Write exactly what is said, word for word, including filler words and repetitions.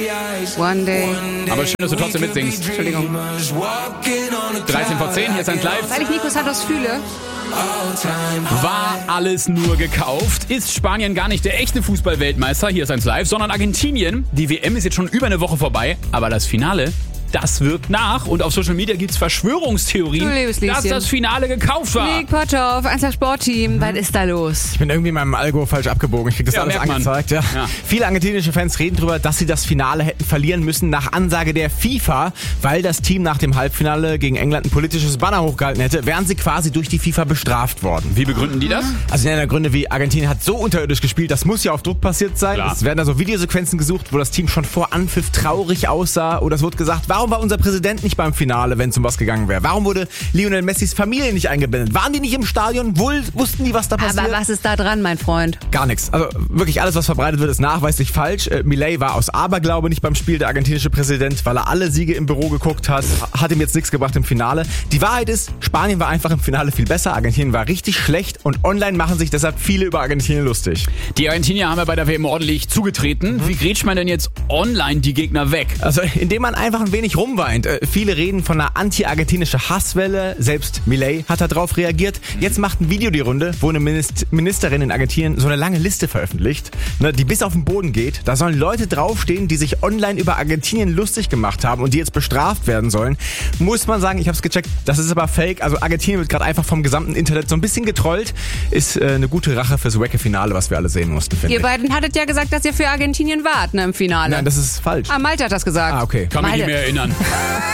One day. Aber schön, dass du trotzdem mitsingst. Entschuldigung. dreizehn vor zehn, hier ist eins live. Weil ich Nico Santos fühle. War alles nur gekauft? Ist Spanien gar nicht der echte Fußball-Weltmeister? Hier ist eins live, sondern Argentinien. Die W M ist jetzt schon über eine Woche vorbei, aber das Finale, das wirkt nach. Und auf Social Media gibt es Verschwörungstheorien, Du liebes Lieschen. dass das Finale gekauft war. Nick Potthoff, eins Sportteam. Was ist da los? Ich bin irgendwie in meinem Algo falsch abgebogen. Ich krieg das Ja, alles merkt man. angezeigt. Ja. Ja. Viele argentinische Fans reden darüber, dass sie das Finale hätten verlieren müssen nach Ansage der FIFA, weil das Team nach dem Halbfinale gegen England ein politisches Banner hochgehalten hätte, wären sie quasi durch die FIFA bestraft worden. Wie begründen die das? Also in einer Gründe wie Argentinien hat so unterirdisch gespielt, das muss ja auf Druck passiert sein. Klar. Es werden da so Videosequenzen gesucht, wo das Team schon vor Anpfiff traurig aussah. Oder es wurde gesagt, warum war unser Präsident nicht beim Finale, wenn es um was gegangen wäre? Warum wurde Lionel Messis Familie nicht eingeblendet? Waren die nicht im Stadion? Wohl wussten die, was da passiert? Aber was ist da dran, mein Freund? Gar nichts. Also wirklich alles, was verbreitet wird, ist nachweislich falsch. Äh, Milei war aus Aberglaube nicht beim Spiel, der argentinische Präsident, weil er alle Siege im Büro geguckt hat. Hat ihm jetzt nichts gebracht im Finale. Die Wahrheit ist, Spanien war einfach im Finale viel besser. Argentinien war richtig schlecht und online machen sich deshalb viele über Argentinien lustig. Die Argentinier haben ja bei der W M ordentlich zugetreten. Wie grätscht man denn jetzt online die Gegner weg? Also indem man einfach ein wenig rumweint. Äh, viele reden von einer anti-argentinische Hasswelle. Selbst Milei hat darauf reagiert. Jetzt macht ein Video die Runde, wo eine Minist- Ministerin in Argentinien so eine lange Liste veröffentlicht, ne, die bis auf den Boden geht. Da sollen Leute draufstehen, die sich online über Argentinien lustig gemacht haben und die jetzt bestraft werden sollen. Muss man sagen, ich habe es gecheckt, das ist aber fake. Also Argentinien wird gerade einfach vom gesamten Internet so ein bisschen getrollt. Ist äh, eine gute Rache fürs wacke Finale, was wir alle sehen mussten, finde Ihr ich. beiden hattet ja gesagt, dass ihr für Argentinien wart, ne, im Finale. Nein, das ist falsch. Ah, Malte hat das gesagt. Ah, okay. Kann mich nicht Malte. mehr erinnern.